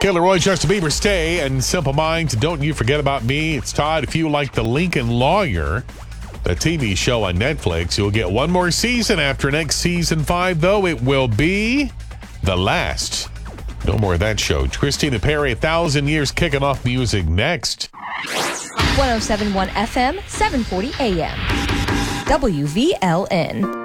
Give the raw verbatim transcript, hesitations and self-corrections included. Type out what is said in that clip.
Kid Laroi, Justin Bieber, Stay, and Simple Minds, Don't You Forget About Me. It's Todd. If you like The Lincoln Lawyer, the T V show on Netflix, you'll get one more season after next season five, though. It will be the last. No more of that show. Christina Perri, A Thousand Years, kicking off music next. one oh seven point one F M, seven forty A M. W V L N.